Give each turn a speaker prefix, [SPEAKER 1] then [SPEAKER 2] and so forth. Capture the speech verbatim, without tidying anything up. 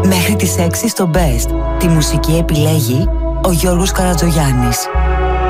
[SPEAKER 1] Μέχρι τις έξι στο Best. Τη μουσική επιλέγει ο Γιώργος Καρατζογιάννης.